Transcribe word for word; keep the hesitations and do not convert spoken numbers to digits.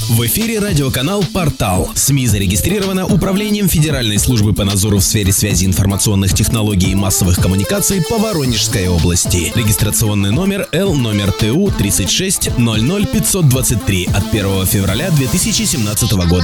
В эфире радиоканал «Портал». СМИ зарегистрировано Управлением Федеральной службы по надзору в сфере связи информационных технологий и массовых коммуникаций по Воронежской области. Регистрационный номер Л номер Т У тридцать шесть ноль ноль пятьсот двадцать три от первого февраля две тысячи семнадцатого года.